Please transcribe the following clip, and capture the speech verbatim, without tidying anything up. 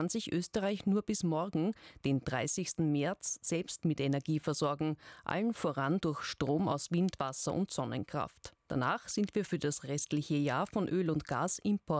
kann sich Österreich nur bis morgen, den dreißigsten März, selbst mit Energie versorgen, allen voran durch Strom aus Wind, Wasser und Sonnenkraft. Danach sind wir für das restliche Jahr von Öl und Gas Import